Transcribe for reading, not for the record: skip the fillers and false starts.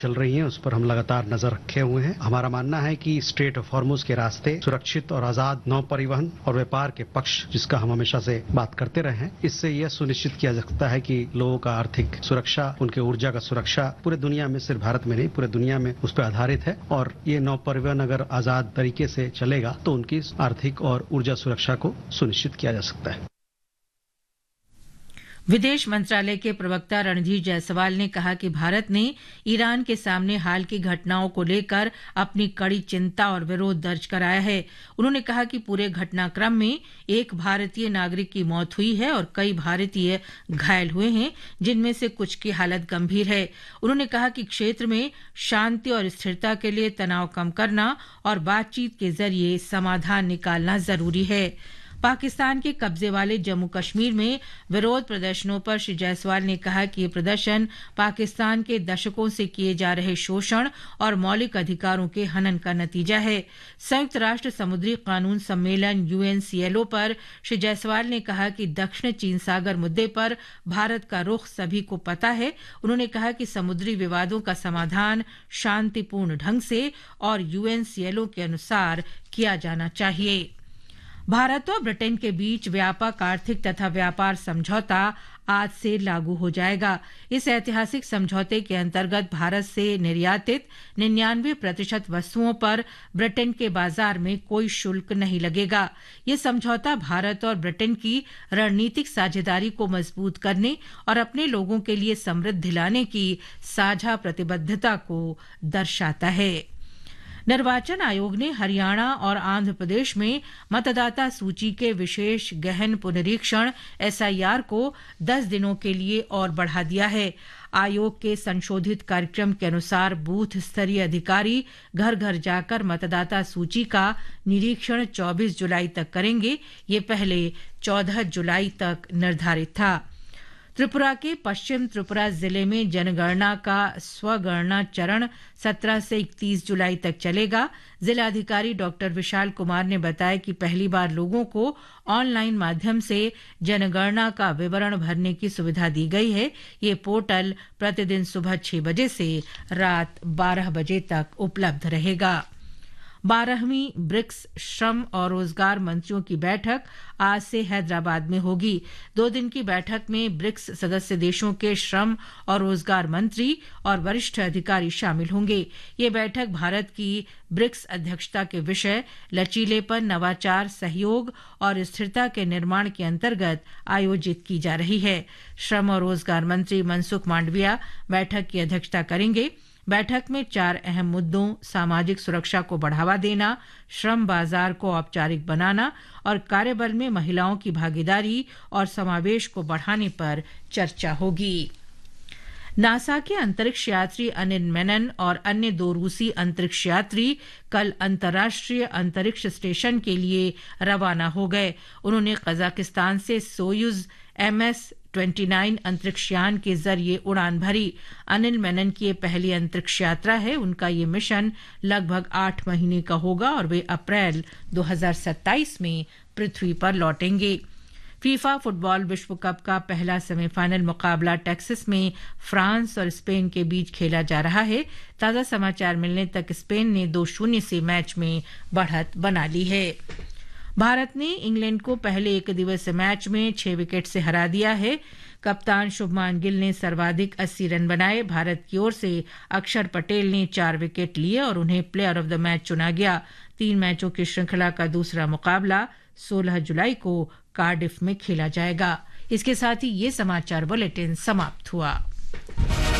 चल रही हैं, उस पर हम लगातार नजर रखे हुए हैं। हमारा मानना है कि स्ट्रेट ऑफ हॉर्मुज के रास्ते सुरक्षित और आजाद नौ परिवहन और व्यापार के पक्ष, जिसका हम हमेशा से बात करते रहे हैं, इससे यह सुनिश्चित किया जा सकता है कि लोगों का आर्थिक सुरक्षा, उनके ऊर्जा का सुरक्षा पूरे दुनिया में, सिर्फ भारत में नहीं पूरे दुनिया में उस पर आधारित है। और ये नौ परिवहन अगर आजाद तरीके से चलेगा तो उनकी आर्थिक और ऊर्जा सुरक्षा को सुनिश्चित किया जा सकता है। विदेश मंत्रालय के प्रवक्ता रणधीर जायसवाल ने कहा कि भारत ने ईरान के सामने हाल की घटनाओं को लेकर अपनी कड़ी चिंता और विरोध दर्ज कराया है। उन्होंने कहा कि पूरे घटनाक्रम में एक भारतीय नागरिक की मौत हुई है और कई भारतीय घायल हुए हैं, जिनमें से कुछ की हालत गंभीर है। उन्होंने कहा कि क्षेत्र में शांति और स्थिरता के लिए तनाव कम करना और बातचीत के जरिए समाधान निकालना जरूरी है। पाकिस्तान के कब्जे वाले जम्मू कश्मीर में विरोध प्रदर्शनों पर श्री जायसवाल ने कहा कि ये प्रदर्शन पाकिस्तान के दशकों से किए जा रहे शोषण और मौलिक अधिकारों के हनन का नतीजा है। संयुक्त राष्ट्र समुद्री कानून सम्मेलन UNCLO पर श्री जायसवाल ने कहा कि दक्षिण चीन सागर मुद्दे पर भारत का रुख सभी को पता है। उन्होंने कहा कि समुद्री विवादों का समाधान शांतिपूर्ण ढंग से और UNCLO के अनुसार किया जाना चाहिए। भारत और ब्रिटेन के बीच व्यापक आर्थिक तथा व्यापार समझौता आज से लागू हो जाएगा। इस ऐतिहासिक समझौते के अंतर्गत भारत से निर्यातित 99% वस्तुओं पर ब्रिटेन के बाजार में कोई शुल्क नहीं लगेगा। ये समझौता भारत और ब्रिटेन की रणनीतिक साझेदारी को मजबूत करने और अपने लोगों के लिए समृद्धि लाने की साझा प्रतिबद्धता को दर्शाता है। निर्वाचन आयोग ने हरियाणा और आंध्र प्रदेश में मतदाता सूची के विशेष गहन पुनरीक्षण SIR को 10 दिनों के लिए और बढ़ा दिया है। आयोग के संशोधित कार्यक्रम के अनुसार बूथ स्तरीय अधिकारी घर घर जाकर मतदाता सूची का निरीक्षण 24 जुलाई तक करेंगे। ये पहले 14 जुलाई तक निर्धारित था। त्रिपुरा के पश्चिम त्रिपुरा जिले में जनगणना का स्वगणना चरण 17 से 31 जुलाई तक चलेगा। जिलाधिकारी डॉक्टर विशाल कुमार ने बताया कि पहली बार लोगों को ऑनलाइन माध्यम से जनगणना का विवरण भरने की सुविधा दी गई है। ये पोर्टल प्रतिदिन सुबह 6 बजे से रात 12 बजे तक उपलब्ध रहेगा। 12वीं ब्रिक्स श्रम और रोजगार मंत्रियों की बैठक आज से हैदराबाद में होगी। 2 दिन की बैठक में ब्रिक्स सदस्य देशों के श्रम और रोजगार मंत्री और वरिष्ठ अधिकारी शामिल होंगे। ये बैठक भारत की ब्रिक्स अध्यक्षता के विषय लचीलेपन, नवाचार, सहयोग और स्थिरता के निर्माण के अंतर्गत आयोजित की जा रही है। श्रम और रोजगार मंत्री मनसुख मांडविया बैठक की अध्यक्षता करेंगे। बैठक में 4 अहम मुद्दों सामाजिक सुरक्षा को बढ़ावा देना, श्रम बाजार को औपचारिक बनाना और कार्यबल में महिलाओं की भागीदारी और समावेश को बढ़ाने पर चर्चा होगी। नासा के अंतरिक्ष यात्री अनिल मेनन और अन्य 2 रूसी अंतरिक्ष यात्री कल अंतर्राष्ट्रीय अंतरिक्ष स्टेशन के लिए रवाना हो गए। उन्होंने कजाकिस्तान से सोयूज MS-29 अंतरिक्ष यान के जरिए उड़ान भरी। अनिल मेनन की ये पहली अंतरिक्ष यात्रा है। उनका ये मिशन लगभग 8 महीने का होगा और वे अप्रैल 2027 में पृथ्वी पर लौटेंगे। फीफा फुटबॉल विश्व कप का पहला सेमीफाइनल मुकाबला टेक्सास में फ्रांस और स्पेन के बीच खेला जा रहा है। ताजा समाचार मिलने तक स्पेन ने 2-0 से मैच में बढ़त बना ली है। भारत ने इंग्लैंड को पहले एक दिवसीय मैच में 6 विकेट से हरा दिया है। कप्तान शुभमान गिल ने सर्वाधिक 80 रन बनाए। भारत की ओर से अक्षर पटेल ने 4 विकेट लिए और उन्हें प्लेयर ऑफ द मैच चुना गया। 3 मैचों की श्रृंखला का दूसरा मुकाबला 16 जुलाई को कार्डिफ में खेला जाएगा। इसके साथ ही ये समाचार बुलेटिन समाप्त हुआ।